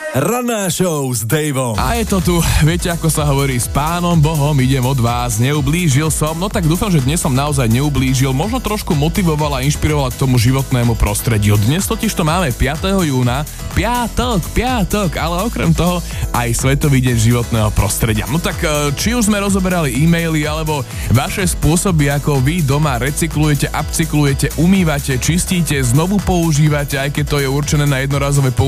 Ranná show s Daveom. A je to tu, viete ako sa hovorí, s Pánom Bohom idem od vás, neublížil som, no tak dúfam, že dnes som naozaj neublížil, možno trošku motivoval a inšpiroval k tomu životnému prostrediu. Dnes totiž to máme 5. júna, piatok, ale okrem toho aj Svetový deň životného prostredia. No tak či už sme rozoberali e-maily, alebo vaše spôsoby, ako vy doma recyklujete, upcyklujete, umývate, čistíte, znovu používate, aj keď to je určené na jednorazové používanie,